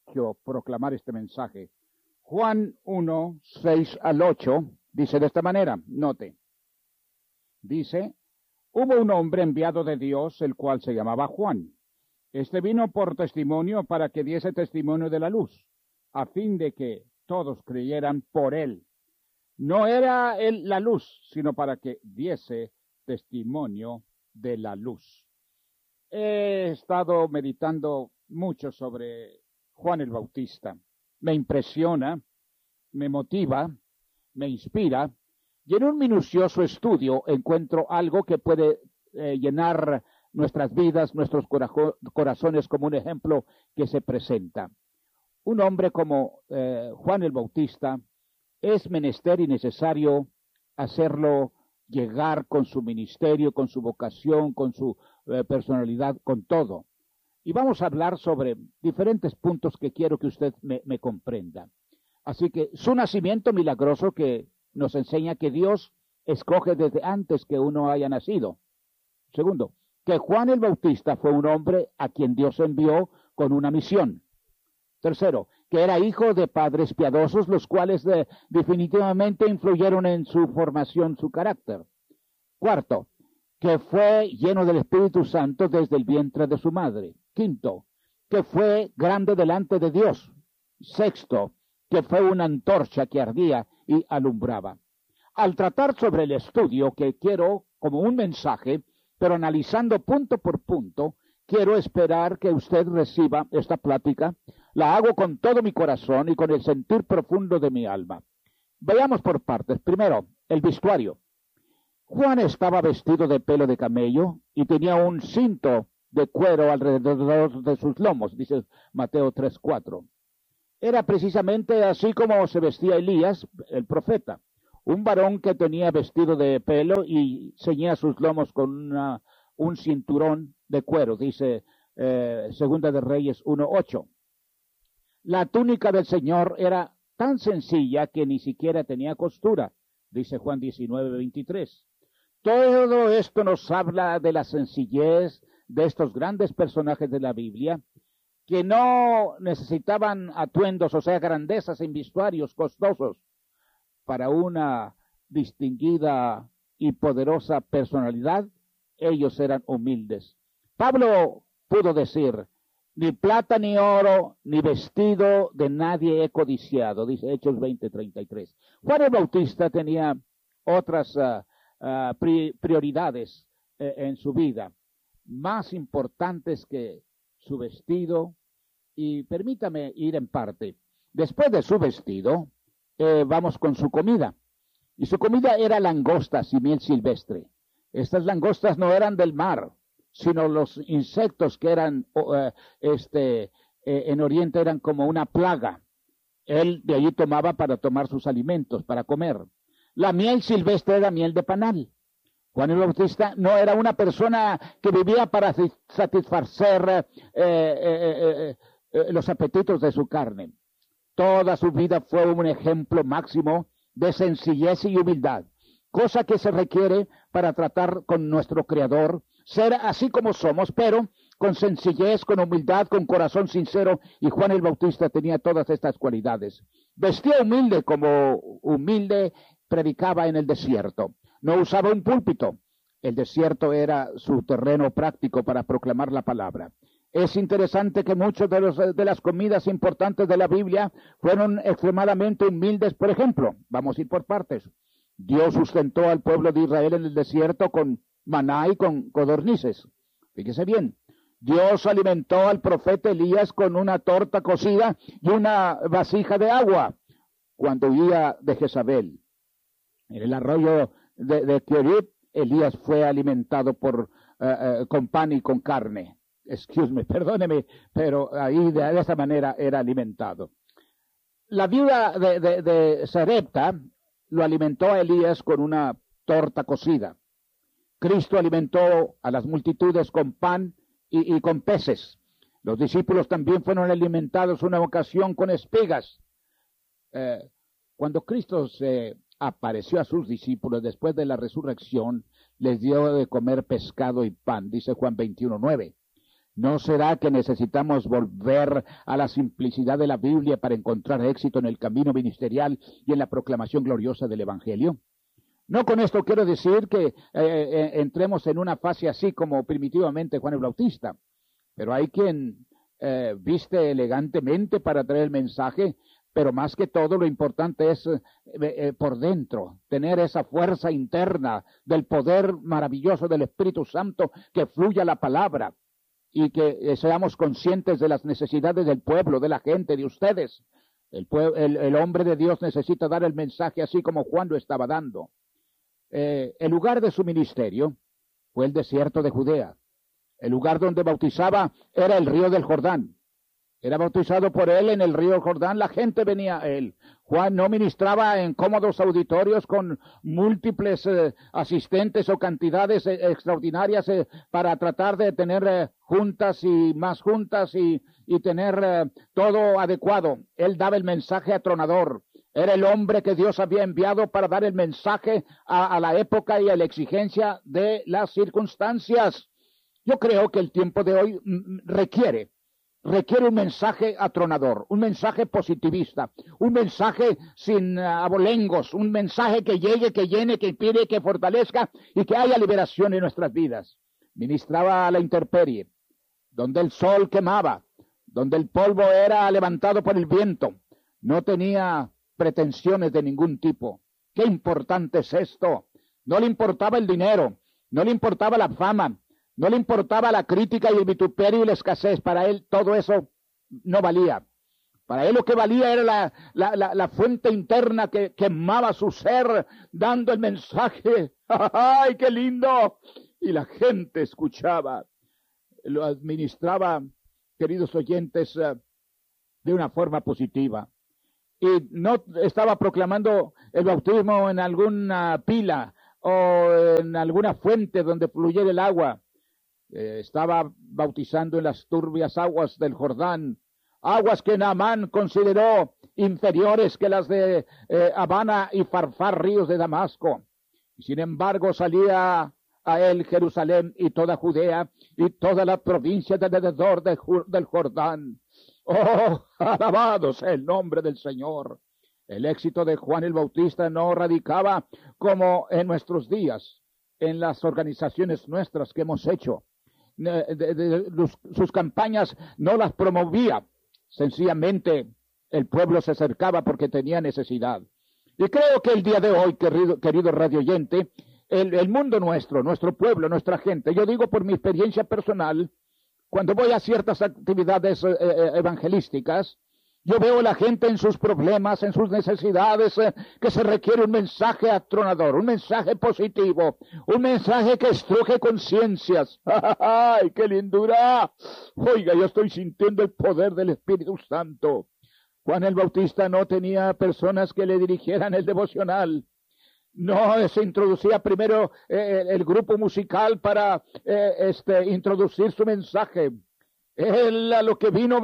privilegio proclamar este mensaje. Juan 1, 6 al 8, dice de esta manera, note. Dice, hubo un hombre enviado de Dios, el cual se llamaba Juan. Este vino por testimonio para que diese testimonio de la luz, a fin de que todos creyeran por él. No era él la luz, sino para que diese testimonio de la luz. He estado meditando mucho sobre Juan el Bautista. Me impresiona, me motiva, me inspira, y en un minucioso estudio encuentro algo que puede llenar nuestras vidas, nuestros corazones, como un ejemplo que se presenta. Un hombre como Juan el Bautista es menester y necesario hacerlo llegar con su ministerio, con su vocación, con su personalidad, con todo. Y vamos a hablar sobre diferentes puntos que quiero que usted me comprenda. Así que su nacimiento milagroso que nos enseña que Dios escoge desde antes que uno haya nacido. Segundo, que Juan el Bautista fue un hombre a quien Dios envió con una misión. Tercero, que era hijo de padres piadosos, los cuales definitivamente influyeron en su formación, su carácter. Cuarto, que fue lleno del Espíritu Santo desde el vientre de su madre. Quinto, que fue grande delante de Dios. Sexto, que fue una antorcha que ardía y alumbraba. Al tratar sobre el estudio, que quiero como un mensaje, pero analizando punto por punto, quiero esperar que usted reciba esta plática. La hago con todo mi corazón y con el sentir profundo de mi alma. Veamos por partes. Primero, el vestuario. Juan estaba vestido de pelo de camello y tenía un cinto de cuero alrededor de sus lomos, dice Mateo 3:4. Era precisamente así como se vestía Elías, el profeta, un varón que tenía vestido de pelo y ceñía sus lomos con un cinturón de cuero, dice Segunda de Reyes 1:8. La túnica del Señor era tan sencilla que ni siquiera tenía costura, dice Juan 19:23. Todo esto nos habla de la sencillez de estos grandes personajes de la Biblia, que no necesitaban atuendos, o sea, grandezas en vestuarios costosos para una distinguida y poderosa personalidad. Ellos eran humildes. Pablo pudo decir, ni plata ni oro, ni vestido de nadie he codiciado, dice Hechos 20:33. Juan el Bautista tenía otras prioridades en su vida, más importantes que su vestido, y permítame ir en parte. Después de su vestido, vamos con su comida, y su comida era langostas y miel silvestre. Estas langostas no eran del mar, sino los insectos que eran en Oriente eran como una plaga. Él de allí tomaba para tomar sus alimentos, para comer. La miel silvestre era miel de panal. Juan el Bautista no era una persona que vivía para satisfacer los apetitos de su carne. Toda su vida fue un ejemplo máximo de sencillez y humildad, cosa que se requiere para tratar con nuestro Creador, ser así como somos, pero con sencillez, con humildad, con corazón sincero, y Juan el Bautista tenía todas estas cualidades. Vestía humilde, como humilde predicaba en el desierto. No usaba un púlpito. El desierto era su terreno práctico para proclamar la palabra. Es interesante que muchos de las comidas importantes de la Biblia fueron extremadamente humildes. Por ejemplo, vamos a ir por partes. Dios sustentó al pueblo de Israel en el desierto con maná y con codornices. Fíjese bien. Dios alimentó al profeta Elías con una torta cocida y una vasija de agua cuando huía de Jezabel. En el arroyo de Kerit, Elías fue alimentado con pan y con carne. Perdóneme, pero ahí de esa manera era alimentado. La viuda de Sarepta lo alimentó a Elías con una torta cocida. Cristo alimentó a las multitudes con pan y con peces. Los discípulos también fueron alimentados una ocasión con espigas. Cuando Cristo se apareció a sus discípulos después de la resurrección, les dio de comer pescado y pan, dice Juan 21:9. ¿No será que necesitamos volver a la simplicidad de la Biblia para encontrar éxito en el camino ministerial y en la proclamación gloriosa del Evangelio? No con esto quiero decir que entremos en una fase así como primitivamente Juan el Bautista, pero hay quien viste elegantemente para traer el mensaje, pero más que todo lo importante es por dentro, tener esa fuerza interna del poder maravilloso del Espíritu Santo que fluya la palabra y que seamos conscientes de las necesidades del pueblo, de la gente, de ustedes. El hombre de Dios necesita dar el mensaje así como Juan lo estaba dando. El lugar de su ministerio fue el desierto de Judea. El lugar donde bautizaba era el río del Jordán. Era bautizado por él en el río Jordán, la gente venía a él. Juan no ministraba en cómodos auditorios con múltiples asistentes o cantidades extraordinarias para tratar de tener juntas y más juntas y tener todo adecuado. Él daba el mensaje atronador. Era el hombre que Dios había enviado para dar el mensaje a la época y a la exigencia de las circunstancias. Yo creo que el tiempo de hoy requiere un mensaje atronador, un mensaje positivista, un mensaje sin abolengos, un mensaje que llegue, que llene, que inspire, que fortalezca y que haya liberación en nuestras vidas. Ministraba a la intemperie, donde el sol quemaba, donde el polvo era levantado por el viento. No tenía pretensiones de ningún tipo. Qué importante es esto. No le importaba el dinero, no le importaba la fama, no le importaba la crítica y el vituperio y la escasez. Para él todo eso no valía. Para él lo que valía era la fuente interna que quemaba su ser, dando el mensaje. ¡Ay, qué lindo! Y la gente escuchaba. Lo administraba, queridos oyentes, de una forma positiva. Y no estaba proclamando el bautismo en alguna pila o en alguna fuente donde fluyera el agua. Estaba bautizando en las turbias aguas del Jordán, aguas que Naamán consideró inferiores que las de Habana y Farfar, ríos de Damasco. Y sin embargo salía a él Jerusalén y toda Judea y toda la provincia de alrededor del Jordán. ¡Oh, alabado sea el nombre del Señor! El éxito de Juan el Bautista no radicaba como en nuestros días, en las organizaciones nuestras que hemos hecho. Sus campañas no las promovía, sencillamente el pueblo se acercaba porque tenía necesidad. Y creo que el día de hoy, querido radio oyente, el mundo nuestro pueblo, nuestra gente, yo digo por mi experiencia personal, cuando voy a ciertas actividades evangelísticas, yo veo a la gente en sus problemas, en sus necesidades, que se requiere un mensaje atronador, un mensaje positivo, un mensaje que estruje conciencias. ¡Ay, qué lindura! Oiga, yo estoy sintiendo el poder del Espíritu Santo. Juan el Bautista no tenía personas que le dirigieran el devocional. No se introducía primero el grupo musical para introducir su mensaje. Él a lo que vino.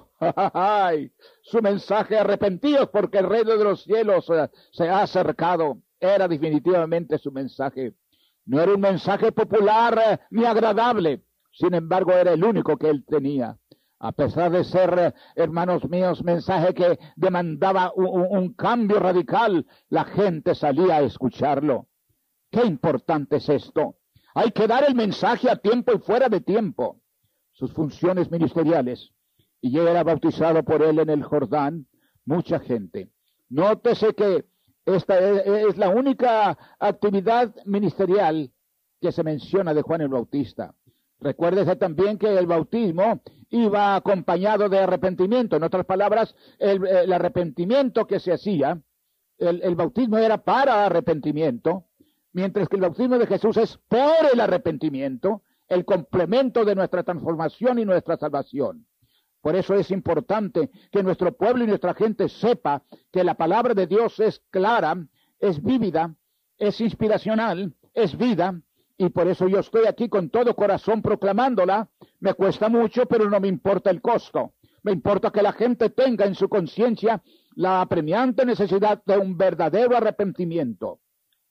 ¡Ay! Su mensaje, arrepentíos porque el reino de los cielos se ha acercado. Era definitivamente su mensaje. No era un mensaje popular ni agradable. Sin embargo, era el único que él tenía. A pesar de ser, hermanos míos, mensaje que demandaba un cambio radical, la gente salía a escucharlo. Qué importante es esto. Hay que dar el mensaje a tiempo y fuera de tiempo. Sus funciones ministeriales, y ya era bautizado por él en el Jordán, mucha gente. Nótese que esta es la única actividad ministerial que se menciona de Juan el Bautista. Recuérdese también que el bautismo iba acompañado de arrepentimiento. En otras palabras, el arrepentimiento que se hacía, el bautismo era para arrepentimiento, mientras que el bautismo de Jesús es por el arrepentimiento, el complemento de nuestra transformación y nuestra salvación. Por eso es importante que nuestro pueblo y nuestra gente sepa que la palabra de Dios es clara, es vívida, es inspiracional, es vida, y por eso yo estoy aquí con todo corazón proclamándola. Me cuesta mucho, pero no me importa el costo. Me importa que la gente tenga en su conciencia la apremiante necesidad de un verdadero arrepentimiento.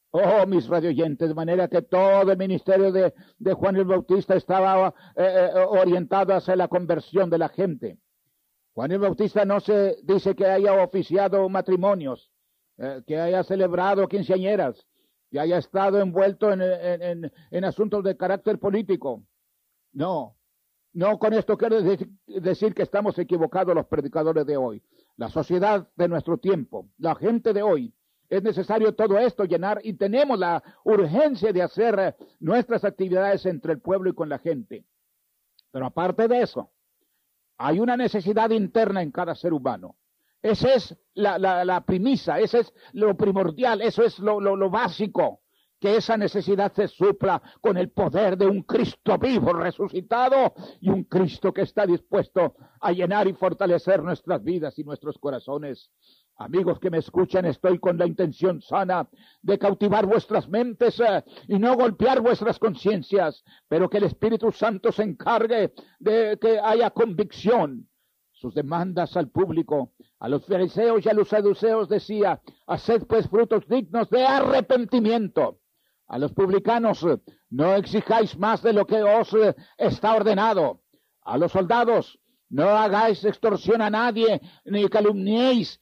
Oh, mis radioyentes, de manera que todo el ministerio de Juan el Bautista estaba orientado hacia la conversión de la gente. Juan el Bautista no se dice que haya oficiado matrimonios, que haya celebrado quinceañeras, que haya estado envuelto en asuntos de carácter político. No, no con esto quiero decir que estamos equivocados los predicadores de hoy. La sociedad de nuestro tiempo, la gente de hoy, es necesario todo esto llenar y tenemos la urgencia de hacer nuestras actividades entre el pueblo y con la gente. Pero aparte de eso, hay una necesidad interna en cada ser humano. Esa es la premisa, eso es lo primordial, eso es lo básico. Que esa necesidad se supla con el poder de un Cristo vivo, resucitado, y un Cristo que está dispuesto a llenar y fortalecer nuestras vidas y nuestros corazones. Amigos que me escuchan, estoy con la intención sana de cautivar vuestras mentes y no golpear vuestras conciencias, pero que el Espíritu Santo se encargue de que haya convicción. Sus demandas al público, a los fariseos y a los saduceos decía: haced pues frutos dignos de arrepentimiento. A los publicanos: no exijáis más de lo que os está ordenado. A los soldados: no hagáis extorsión a nadie, ni calumniéis,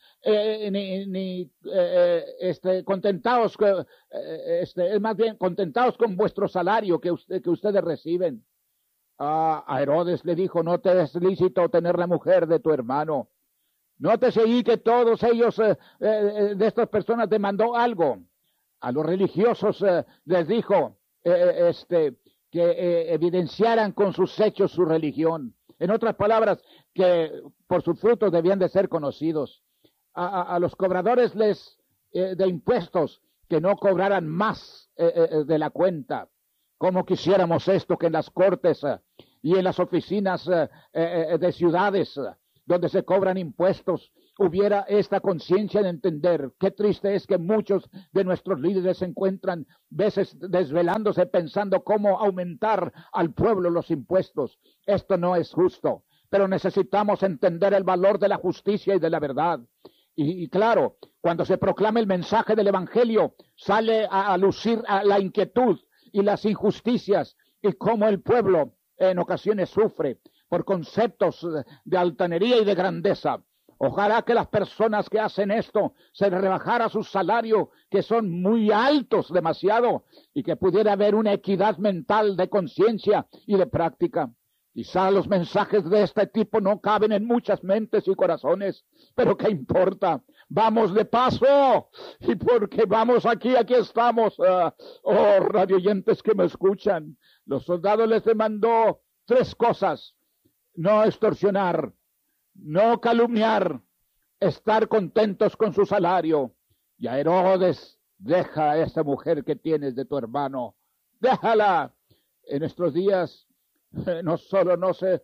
contentaos, más bien contentaos con vuestro salario que ustedes reciben. A Herodes le dijo: no te es lícito tener la mujer de tu hermano. Nótese ahí que todos ellos, de estas personas, demandó algo. A los religiosos les dijo que evidenciaran con sus hechos su religión. En otras palabras, que por sus frutos debían de ser conocidos. A los cobradores de impuestos que no cobraran más de la cuenta. Como quisiéramos esto, que en las cortes y en las oficinas de ciudades donde se cobran impuestos hubiera esta conciencia de entender. Qué triste es que muchos de nuestros líderes se encuentran veces desvelándose pensando cómo aumentar al pueblo los impuestos. Esto no es justo, pero necesitamos entender el valor de la justicia y de la verdad. Y claro, cuando se proclama el mensaje del Evangelio, sale a lucir la inquietud y las injusticias y cómo el pueblo en ocasiones sufre por conceptos de altanería y de grandeza. Ojalá que las personas que hacen esto se les rebajara su salario, que son muy altos demasiado, y que pudiera haber una equidad mental de conciencia y de práctica. Quizá los mensajes de este tipo no caben en muchas mentes y corazones, pero ¿qué importa? Vamos de paso, y porque vamos aquí estamos. Oh, radioyentes que me escuchan, los soldados les demandó 3 cosas: no extorsionar, no calumniar, estar contentos con su salario. Y a Herodes: deja a esa mujer que tienes de tu hermano, déjala. En nuestros días no solo no se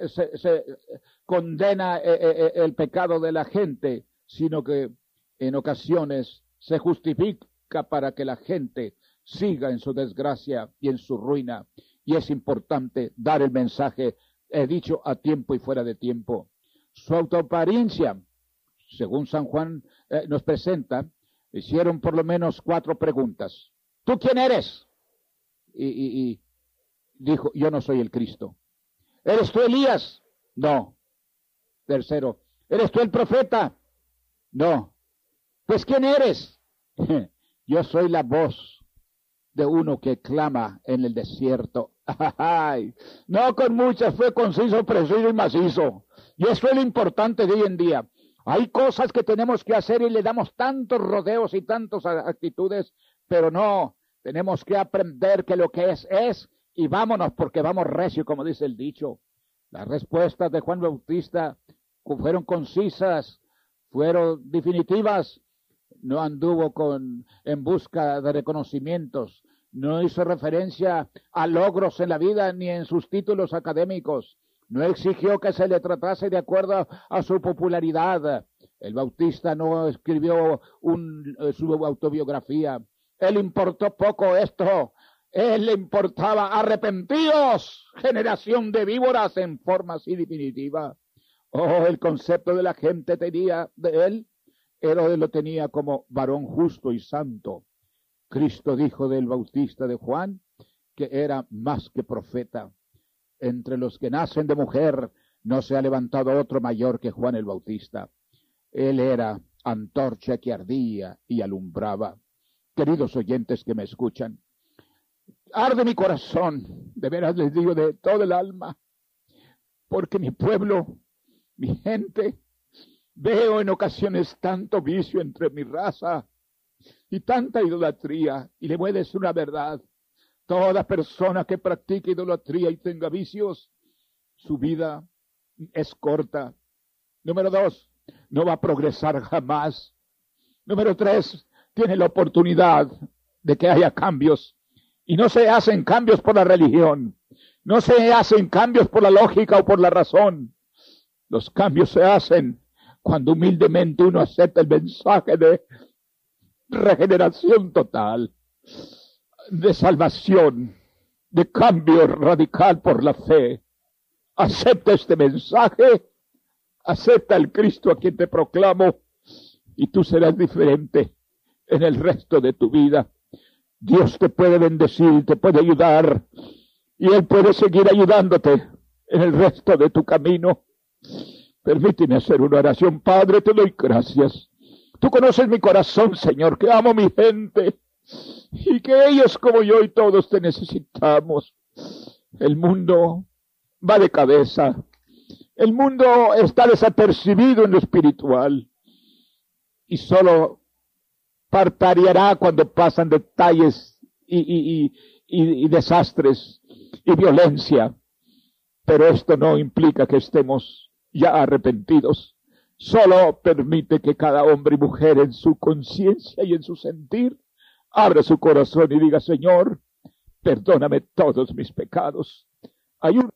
condena el pecado de la gente, sino que en ocasiones se justifica para que la gente siga en su desgracia y en su ruina. Y es importante dar el mensaje, he dicho, a tiempo y fuera de tiempo. Su autoapariencia, según San Juan nos presenta, hicieron por lo menos 4 preguntas. ¿Tú quién eres? Y dijo: yo no soy el Cristo. ¿Eres tú Elías? No. Tercero: ¿eres tú el profeta? No. Pues ¿quién eres? Yo soy la voz de uno que clama en el desierto. Ay, no con muchas, fue conciso, preciso y macizo. Y eso es lo importante de hoy en día. Hay cosas que tenemos que hacer y le damos tantos rodeos y tantas actitudes, pero no, tenemos que aprender que lo que es, y vámonos porque vamos recio, como dice el dicho. Las respuestas de Juan Bautista fueron concisas, fueron definitivas. No anduvo en busca de reconocimientos, no hizo referencia a logros en la vida ni en sus títulos académicos, no exigió que se le tratase de acuerdo a su popularidad. El Bautista no escribió su autobiografía. Él importó poco esto. Él le importaba: arrepentidos, generación de víboras, en forma así definitiva. Oh, el concepto de la gente tenía de él. Herodes lo tenía como varón justo y santo. Cristo dijo del bautista de Juan que era más que profeta. Entre los que nacen de mujer no se ha levantado otro mayor que Juan el Bautista. Él era antorcha que ardía y alumbraba. Queridos oyentes que me escuchan, arde mi corazón, de veras les digo de todo el alma, porque mi pueblo, mi gente, veo en ocasiones tanto vicio entre mi raza y tanta idolatría. Y le voy a decir una verdad: toda persona que practique idolatría y tenga vicios, su vida es corta. Número 2, no va a progresar jamás. Número 3, tiene la oportunidad de que haya cambios. Y no se hacen cambios por la religión, no se hacen cambios por la lógica o por la razón. Los cambios se hacen cuando humildemente uno acepta el mensaje de regeneración total, de salvación, de cambio radical por la fe. Acepta este mensaje, acepta al Cristo a quien te proclamo, y tú serás diferente en el resto de tu vida. Dios te puede bendecir, te puede ayudar, y Él puede seguir ayudándote en el resto de tu camino. Permíteme hacer una oración. Padre, te doy gracias. Tú conoces mi corazón, Señor, que amo a mi gente, y que ellos como yo y todos te necesitamos. El mundo va de cabeza. El mundo está desapercibido en lo espiritual, y solo parpadeará cuando pasan detalles y desastres y violencia. Pero esto no implica que estemos ya arrepentidos. Solo permite que cada hombre y mujer en su conciencia y en su sentir abra su corazón y diga: Señor, perdóname todos mis pecados. Ayúdame